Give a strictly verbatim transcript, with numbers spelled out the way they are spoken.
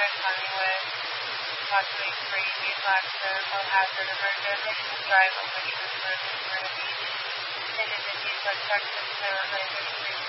ten Collingwood, possibly three, be flagged for low hazard emergent. They should drive over to the emergency. Intended to see such Texas, so we're going to